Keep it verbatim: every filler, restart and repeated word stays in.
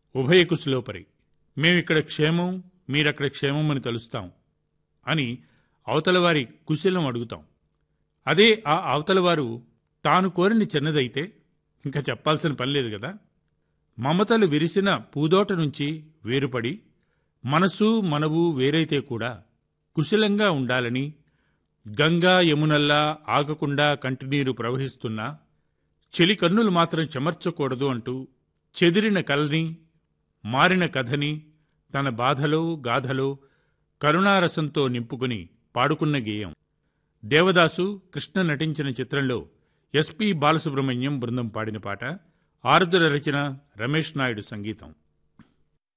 ఉభయ కుశలోపరి, మేమిక్కడ క్షేమం, మీరక్కడ క్షేమం అని తలుస్తాం అని అవతలవారి కుశలం అడుగుతాం. అదే ఆ అవతలవారు తాను కోరిన చిన్నదైతే ఇంకా చెప్పాల్సిన పని లేదు కదా. మమతలు విరిసిన పూదోట నుంచి వేరుపడి మనసు మనవు వేరైతే కూడా కుశలంగా ఉండాలని, గంగా యమునల్లా ఆగకుండా కంటినీరు ప్రవహిస్తున్నా చెలి కన్నులు మాత్రం చెమర్చకూడదు అంటూ చెదిరిన కలని, మారిన కథని తన బాధలో గాథలో కరుణారసంతో నింపుకుని పాడుకున్న గేయం. దేవదాసు కృష్ణ నటించిన చిత్రంలో ఎస్పి బాలసుబ్రహ్మణ్యం బృందం పాడిన పాట. ఆరుద్ర రచన, రమేష్ నాయుడు సంగీతం.